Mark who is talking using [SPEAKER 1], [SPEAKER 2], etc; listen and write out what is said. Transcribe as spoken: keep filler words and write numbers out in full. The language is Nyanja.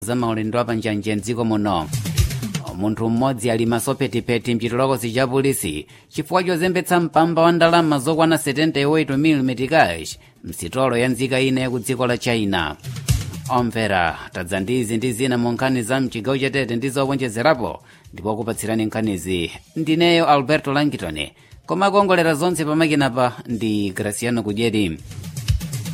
[SPEAKER 1] za maulendo apanjanje mdziko muno. Munthu mmodzi ali masopetipeti mchitolokosi cha polisi chifukwa chozembetsa mpamba wa ndalama zokwana setenta e oito mil meticais msitolo ya nzika ina ya ku dziko la China. Omvera tadza ndizi ndi zina mu nkhani za mchigawo cha Tete ndi zowonjezerapo ndipo kupatsirani nkhanizi ndineyo Alberto Langitone koma kuongolera zonse pamakinapa ndi Graciano Kudyeri.